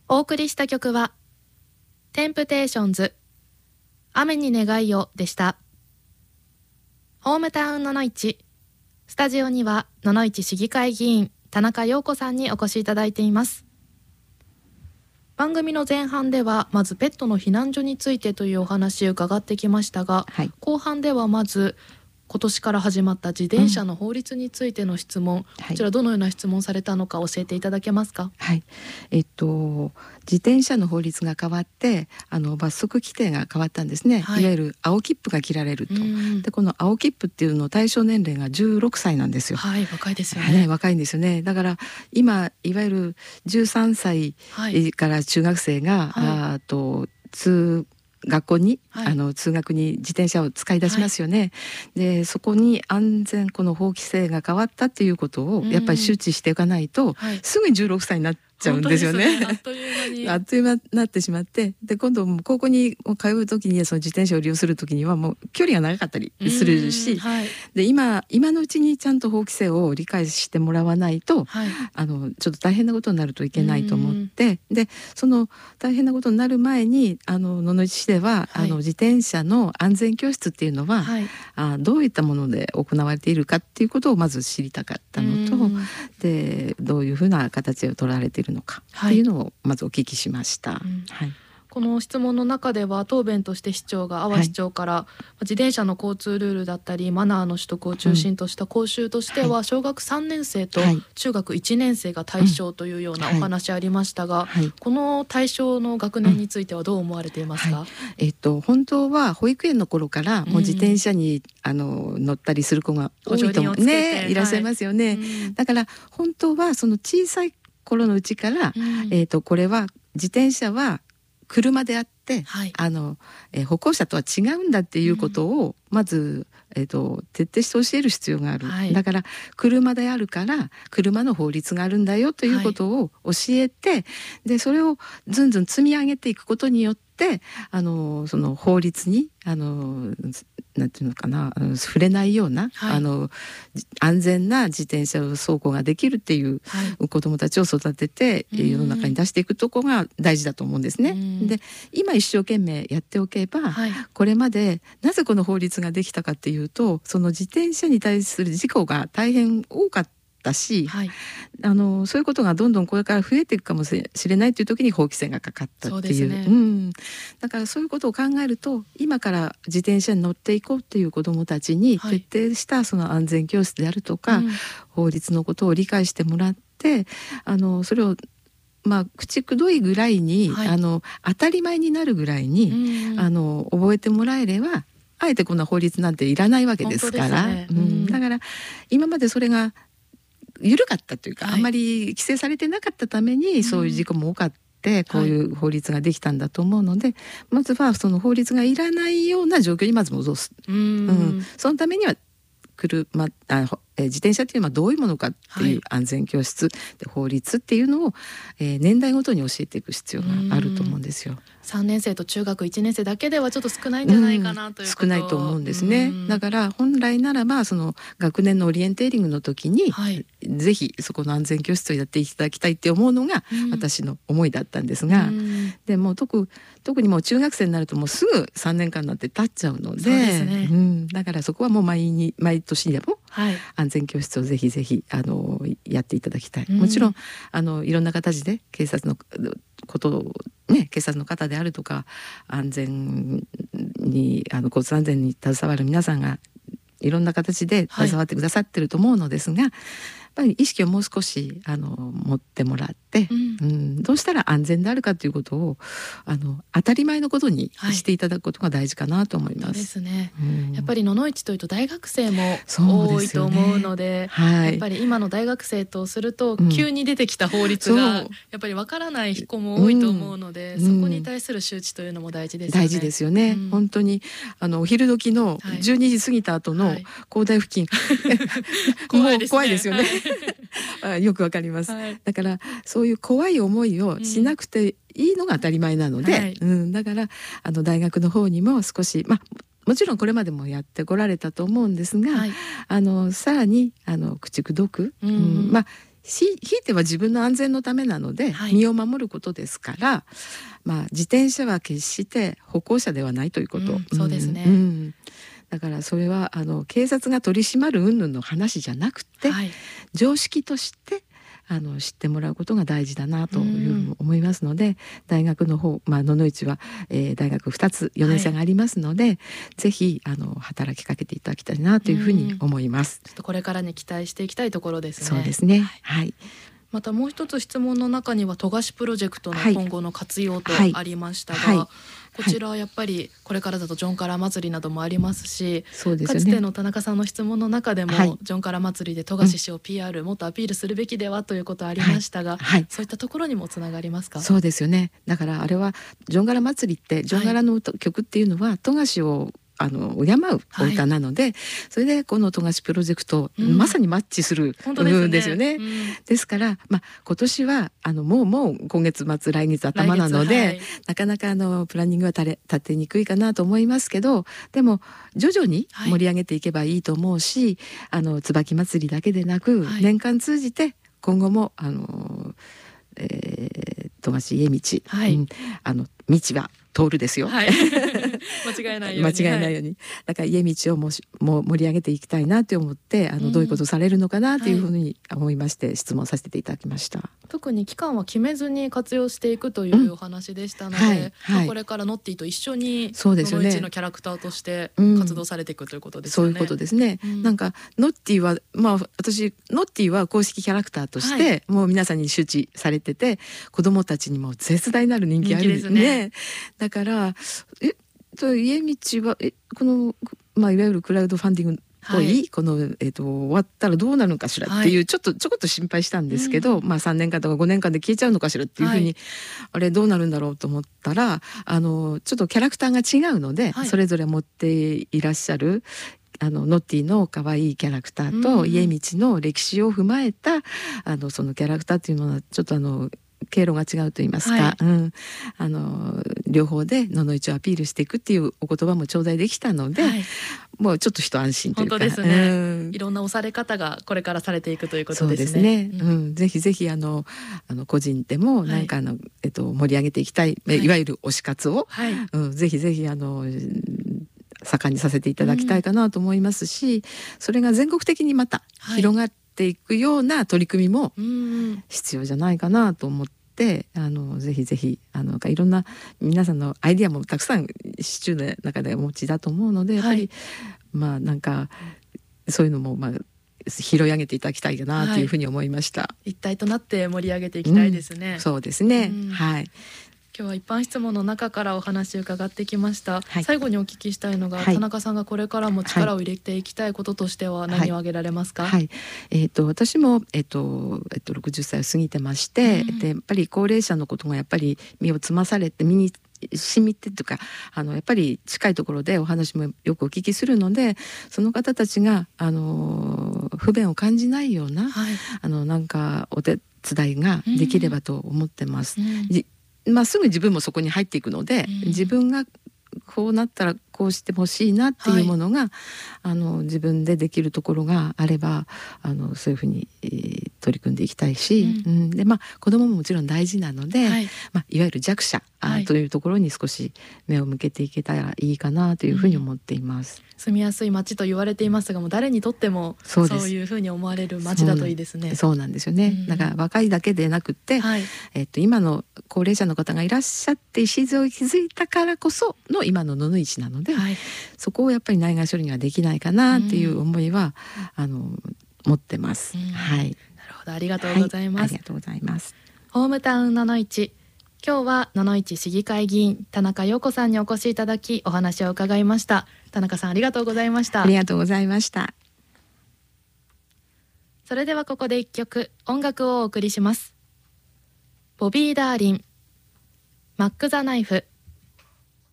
お送りした曲はテンプテーションズ雨に願いをでした。ホームタウン野々市、スタジオには野々市市議会議員田中陽子さんにお越しいただいています。番組の前半ではまずペットの避難所についてというお話を伺ってきましたが、後半ではまず今年から始まった自転車の法律についての質問、こちらどのような質問されたのか教えていただけますか？ 自転車の法律が変わって罰則規定が変わったんですね、いわゆる青切符が切られると。でこの青切符っていうの対象年齢が16歳なんですよ。 若いですよね。 若いんですよね。だから今いわゆる13歳から中学生が、学校に、通学に自転車を使い出しますよね。でそこにこの法規制が変わったっていうことをやっぱり周知していかないと、すぐに16歳になっちゃうんですよね。あっという間になってしまって、で今度高校に通う時にその自転車を利用する時にはもう距離が長かったりするし、で今のうちにちゃんと法規制を理解してもらわないと、ちょっと大変なことになるといけないと思って、でその大変なことになる前に野々市市では、自転車の安全教室っていうのは、どういったもので行われているかっていうことをまず知りたかったのと、でどういうふうな形を取られているのかっていうのをまずお聞きしました。 この質問の中では答弁として市長が阿波市長から、自転車の交通ルールだったりマナーの取得を中心とした講習としては、小学3年生と中学1年生が対象というようなお話ありましたが、この対象の学年についてはどう思われていますか？ 本当は保育園の頃からもう自転車に乗ったりする子が多いといらっしゃいますよね。だから本当はその小さい頃のうちから、これは自転車は車であって、歩行者とは違うんだっていうことをまず、徹底して教える必要がある。だから車であるから車の法律があるんだよということを教えて、でそれをずんずん積み上げていくことによってその法律になんていうのかな、触れないような、安全な自転車走行ができるっていう子どもたちを育てて世の中に出していくところが大事だと思うんですね。で今一生懸命やっておけば、これまでなぜこの法律ができたかっていうと、その自転車に対する事故が大変多かったし、そういうことがどんどんこれから増えていくかもしれないという時に法規制がかかったっていう、だからそういうことを考えると、今から自転車に乗っていこうっていう子どもたちに徹底したその安全教室であるとか、法律のことを理解してもらって、それを口くどいぐらいに、当たり前になるぐらいに、覚えてもらえれば、あえてこんな法律なんていらないわけですから、だから今までそれが緩かったというか、あんまり規制されてなかったためにそういう事故も多かった、こういう法律ができたんだと思うので、まずはその法律がいらないような状況にまず戻す。そのためには自転車っていうのはどういうものかっていう安全教室、で法律っていうのを、年代ごとに教えていく必要があると思うんですよ。 3年生と中学1年生だけではちょっと少ないんじゃないかなということ、 少ないと思うんですね。だから本来ならばその学年のオリエンテーリングの時に、ぜひそこの安全教室をやっていただきたいって思うのが私の思いだったんですが、でも特にもう中学生になるともうすぐ3年間になって経っちゃうので、だからそこはもう毎年でも安全教室をぜひぜひやっていただきたい。もちろんいろんな形で警察のことを警察の方であるとか、安全に交通安全に携わる皆さんがいろんな形で携わってくださってると思うのですが、やっぱり意識をもう少し持ってもらって、どうしたら安全であるかということを当たり前のことにしていただくことが大事かなと思います。 そうですね。やっぱり野々市というと大学生も多いと思うので、やっぱり今の大学生とすると、急に出てきた法律がやっぱりわからない子も多いと思うので、そこに対する周知というのも大事ですよね。 大事ですよね。本当にお昼時の12時過ぎた後の高台付近、もう怖いですよね。よくわかります。だからそういう怖い思いをしなくていいのが当たり前なので、だから大学の方にも少し、もちろんこれまでもやってこられたと思うんですが、さらに口くどく、 ひいては自分の安全のためなので、身を守ることですから、自転車は決して歩行者ではないということ、 そうですね、 だからそれは警察が取り締まる云々の話じゃなくて、常識として知ってもらうことが大事だなというふうに思いますので、大学の方、野々市は、大学2つ4年生がありますので、ぜひ働きかけていただきたいなというふうに思います。 ちょっとこれからに期待していきたいところですね。 そうですね、はい。 またもう一つ質問の中には富樫プロジェクトの今後の活用とありましたが、こちらはやっぱりこれからだとジョンカラ祭りなどもありますし、 そうですよね、 かつての田中さんの質問の中でも、ジョンカラ祭りで富樫氏を PR、もっとアピールするべきではということありましたが、そういったところにもつながりますか？ そうですよね。だからあれはジョンガラ祭りってジョンガラの曲っていうのは富樫を敬うお歌なので、それでこの富樫プロジェクト、まさにマッチするんですよね。ですから、今年はもう今月末来月頭なので、なかなかプランニングは立てにくいかなと思いますけど、でも徐々に盛り上げていけばいいと思うし、椿祭りだけでなく、年間通じて今後も富樫家道、道は通るですよ、 間違えないように、 間違えないように、だから家道をも盛り上げていきたいなと思って、どういうことされるのかなというふうに思いまして、質問させていただきました。 特に期間は決めずに活用していくというお話でしたので、これからノッティと一緒にその1のキャラクターとして活動されていくということですよね。 そういうことですね、なんかノッティは私ノッティは公式キャラクターとして、もう皆さんに周知されてて、子どもたちにも絶大なる人気あるんですね。だから家道はこの、いわゆるクラウドファンディングこの、終わったらどうなるのかしらっていう、ちょこっと心配したんですけど、3年間とか5年間で消えちゃうのかしらっていうふうに、あれどうなるんだろうと思ったら、ちょっとキャラクターが違うので、それぞれ持っていらっしゃるノッティの可愛いキャラクターと、家道の歴史を踏まえたそのキャラクターっていうのはちょっと経路が違うと言いますか、両方で野々市をアピールしていくっていうお言葉も頂戴できたので、もうちょっと一安心というか。 本当ですね、いろんな押され方がこれからされていくということですね。 そうですね、ぜひぜひ個人でもなんか盛り上げていきたい、いわゆる推し活を、ぜひぜひ盛んにさせていただきたいかなと思いますし、それが全国的にまた広がっていくような取り組みも必要じゃないかなと思って、ぜひぜひいろんな皆さんのアイディアもたくさん市中の中でお持ちだと思うので、やっぱりなんかそういうのも拾い上げていただきたいかなというふうに思いました。 一体となって盛り上げていきたいですね。 そうですね、 今日は一般質問の中からお話を伺ってきました、最後にお聞きしたいのが、田中さんがこれからも力を入れていきたいこととしては何を挙げられますか？ 私も、60歳を過ぎてまして、やっぱり高齢者のことがやっぱり身をつまされて身に染みてというか、やっぱり近いところでお話もよくお聞きするので、その方たちが不便を感じないような、なんかお手伝いができればと思ってます。すぐ自分もそこに入っていくので、自分がこうなったらこうしてほしいなっていうものが、自分でできるところがあればそういうふうに、取り組んでいきたいし、で子どもももちろん大事なので、いわゆる弱者、というところに少し目を向けていけたらいいかなというふうに思っています。 住みやすい街と言われていますが、もう誰にとってもそういうふうに思われる街だといいですね。 そうなんですよね、だから若いだけでなくって、今の高齢者の方がいらっしゃって礎を築いたからこその今の野々市なので、そこをやっぱり内外処理にはできないかなっていう思いは、持ってます。なるほど、ありがとうございます。 ありがとうございます。 ホームタウン野々市、今日は野々市市議会議員田中陽子さんにお越しいただきお話を伺いました。田中さん、ありがとうございました。 ありがとうございました。 それではここで一曲音楽をお送りします。ボビー・ダーリン、マック・ザ・ナイフ。